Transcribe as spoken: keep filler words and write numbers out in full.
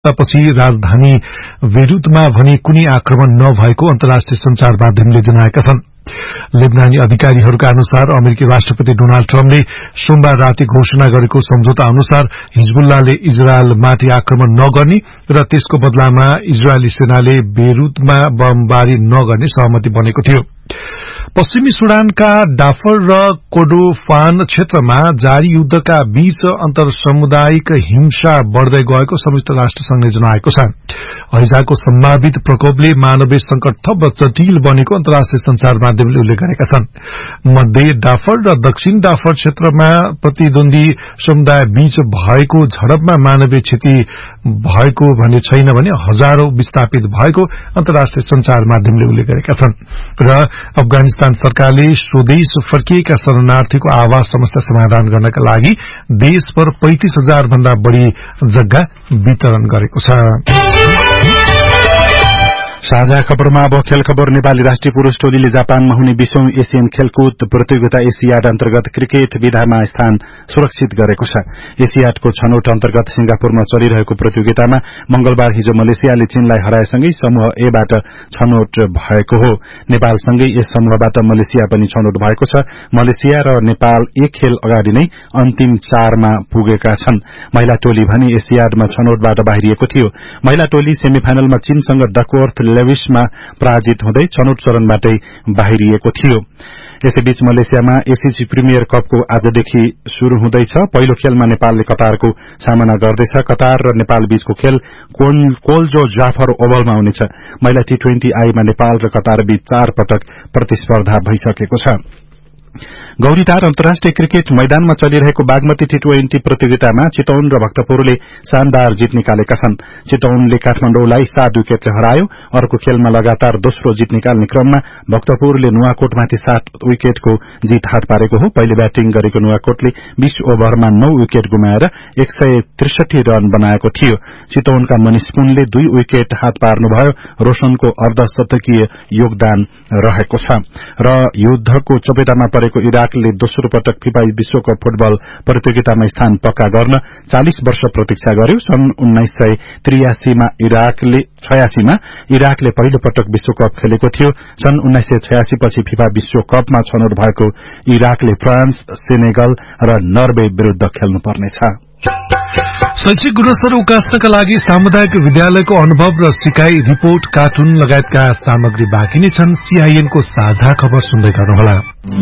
पछि राजधानी बेरुतमा भने कुनै आक्रमण नभएको अन्तर्राष्ट्रिय संचार माध्यमले जनाएका छन्। लेबनानी अधिकारीहरूका अनुसार अमेरिकी राष्ट्रपति डोनाल्ड ट्रम्पले सोमबार राति घोषणा गरेको सम्झौता अनुसार हिजबुल्लाले इजरायलमाथि आक्रमण नगर्ने र त्यसको बदलामा इजरायली सेनाले बेरुतमा बमबारी नगर्ने सहमति बनेको थियो। पश्चिमी सुडानका डाफर र कोर्डोफान क्षेत्रमा जारी युद्धका बीच अन्तरसामुदायिक हिंसा बढ़दै गएको संयुक्त राष्ट्र संघले जनाएको छ। हैजाको सम्भावित प्रकोपले मानवीय संकट थप जटिल बनेको अन्तर्राष्ट्रिय संचार माध्यमले उल्लेख गरेका छन्। मध्य डाफर र दक्षिण डाफर क्षेत्रमा प्रतिद्वन्दी समुदाय बीच भएको झडपमा मानवीय क्षति भएको भने छैन भने हजारौं विस्थापित भएको अन्तर्राष्ट्रिय संचार माध्यमले उल्लेख गरेका छन्। र अफगानिस्तान सरकारले स्वदेश फर्किएका शरणार्थीको आवास समस्या समाधान गर्नका लागि देशभर पैंतीस हजार भन्दा बढ़ी जग्गा वितरण गरेको छ। साझा खबरमा अब खेल खबर। नेपाली राष्ट्रिय पुरूष टोलीले जापानमा हुने बीसौं एशियन खेलकुद प्रतियोगिता एसियाड अन्तर्गत क्रिकेट विधामा स्थान सुरक्षित गरेको छ। एसियाडको छनौट अन्तर्गत सिंगापुरमा चलिरहेको प्रतियोगितामा मंगलबार हिजो मलेसियाले चीनलाई हराएसँगै समूह ए बाट छनौट भएको हो। नेपालसँगै यस समूहबाट मलेसिया पनि छनौट भएको छ। मलेसिया र नेपाल एक खेल अगाडि नै अन्तिम चारमा पुगेका छन्। महिला टोली भने एसियाडमा छनौटबाट बाहिरिएको थियो। महिला टोली सेमिफाइनलमा चीनसँग डकवर्थ लेविसमा पराजित हुँदै छनौट चरणबाटै बाहिरिएको थियो। यसैबीच मलेसियामा एसीसी प्रिमियर कपको आजदेखि शुरू हुँदैछ। पहिलो खेलमा नेपालले कतारको सामना गर्दैछ। कतार र नेपाल बीचको खेल कोल्जो जाफर ओभलमा हुनेछ। महिला टी ट्वेन्टी आईमा नेपाल र कतार बीच चार पटक प्रतिस्पर्धा भइसकेको छ। गौरीटार अन्तर्राष्ट्रिय क्रिकेट मैदानमा चलिरहेको बागमती टी ट्वेन्टी प्रतियोगितामा चितौन र भक्तपुरले शानदार जित निकालेका छन्। चितौनले काठमाडौँलाई सात विकेटले हरायो। अर्को खेलमा लगातार दोस्रो जित निकाल्ने क्रममा भक्तपुरले नुवाकोटमाथि सात विकेटको जित हात पारेको हो। पहिले ब्याटिङ गरेको नुवाकोटले बीस ओभरमा नौ विकेट गुमाएर एक सय त्रिसठी रन बनाएको थियो। चितौनका मनिष पुनले दुई विकेट हात पार्नुभयो। रोशनको अर्धशतकीय योगदान रहेको छ। र युद्धको चपेटामा परेको इराकले दोस्रो पटक फिफा विश्वकप फुटबल प्रतियोगितामा स्थान पक्का गर्न चालीस वर्ष प्रतीक्षा गर्यो। सन् उन्नाइस सय त्रियासीमा इराकले छयासीमा इराकले पहिलो पटक विश्वकप खेलेको थियो। सन् उन्नाइस सय छयासी पछि फिफा विश्वकपमा छनौट भएको इराकले फ्रान्स, सेनेगल र नर्वे विरूद्ध खेल्नुपर्नेछ। शैक्षिक गुणस्तर उकास्नका लागि सामुदायिक विद्यालयको अनुभव र सिकाइ रिपोर्ट, कार्टुन लगायतका सामग्री बाँकी नै छन्। सीआईएनको साझा खबर सुन्दै गर्नुहोला।